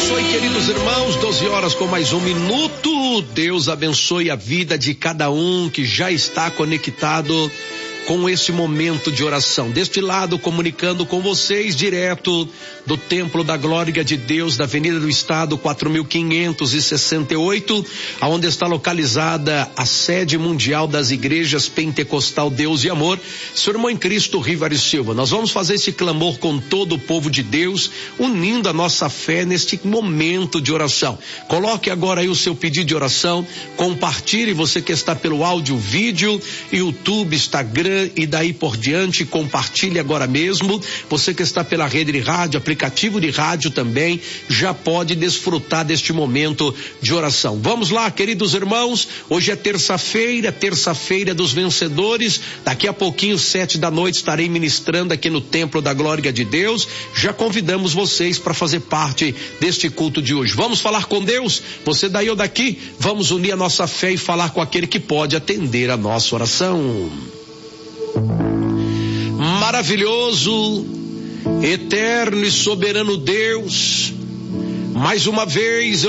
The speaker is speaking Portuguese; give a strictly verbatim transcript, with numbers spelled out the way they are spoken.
abençoe, queridos irmãos, doze horas com mais um minuto. Deus abençoe a vida de cada um que já está conectado com esse momento de oração. Deste lado, comunicando com vocês direto do Templo da Glória de Deus, da Avenida do Estado quatro mil quinhentos e sessenta e oito, aonde está localizada a sede mundial das igrejas Pentecostal Deus e Amor, seu irmão em Cristo, Rivares Silva. Nós vamos fazer esse clamor com todo o povo de Deus, unindo a nossa fé neste momento de oração. Coloque agora aí o seu pedido de oração, compartilhe, você que está pelo áudio, vídeo, YouTube, Instagram, e daí por diante, compartilhe agora mesmo. Você que está pela rede de rádio, aplicativo de rádio também, já pode desfrutar deste momento de oração. Vamos lá, queridos irmãos, hoje é terça-feira, terça-feira dos vencedores. Daqui a pouquinho, sete da noite, estarei ministrando aqui no Templo da Glória de Deus. Já convidamos vocês para fazer parte deste culto de hoje. Vamos falar com Deus? Você daí ou daqui? Vamos unir a nossa fé e falar com aquele que pode atender a nossa oração. Maravilhoso, eterno e soberano Deus, mais uma vez eu